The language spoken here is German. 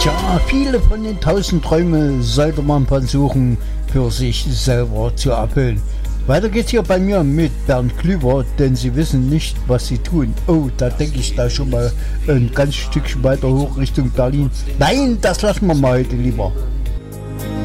Tja, viele von den 1000 Träumen sollte man versuchen, für sich selber zu erfüllen. Weiter geht's hier bei mir mit Bernd Klüver, denn sie wissen nicht, was sie tun. Oh, da denke ich schon mal ein ganz Stückchen weiter hoch Richtung Berlin. Nein, das lassen wir mal heute lieber.